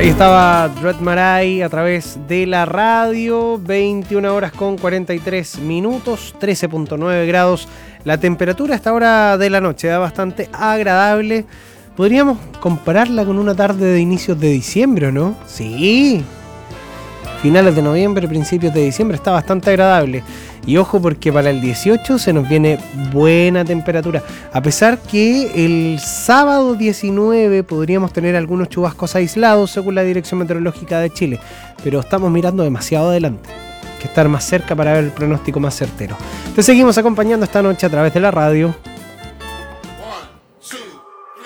Ahí estaba Dread Marai a través de la radio, 21 horas con 43 minutos, 13.9 grados. La temperatura a esta hora de la noche da bastante agradable. Podríamos compararla con una tarde de inicios de diciembre, ¿no? Sí. Finales de noviembre, principios de diciembre, está bastante agradable. Y ojo porque para el 18 se nos viene buena temperatura. A pesar que el sábado 19 podríamos tener algunos chubascos aislados según la Dirección Meteorológica de Chile. Pero estamos mirando demasiado adelante. Hay que estar más cerca para ver el pronóstico más certero. Te seguimos acompañando esta noche a través de la radio.